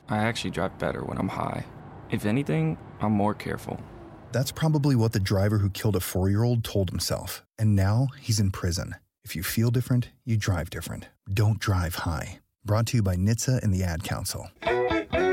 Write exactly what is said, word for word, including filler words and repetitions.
I actually drive better when I'm high. If anything, I'm more careful. That's probably what the driver who killed a four-year-old told himself, and now he's in prison. If you feel different, you drive different. Don't drive high. Brought to you by N H T S A and the Ad Council.